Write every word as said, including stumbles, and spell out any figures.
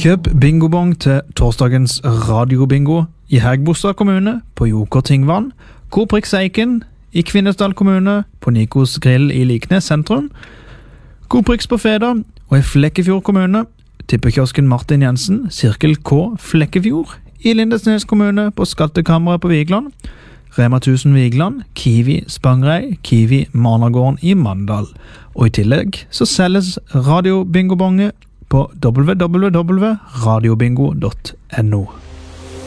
Kjøp bingobong til torsdagens radiobingo i Hægebostad kommune på Joker Tingvann, Koprix Eiken i Kvinesdal kommune på Nikos Grill i Liknes sentrum, Koprix på Feda og i Flekkefjord kommune, tippekiosken Martin Jensen, Sirkel K Flekkefjord i Lindesnes kommune på Skattekammeret på Vigland, Rema tusen Vigland, Kiwi Spangrei, Kiwi Managården i Mandal. Og i tillegg så selges radiobingobonge på w w w punktum radiobingo punktum no.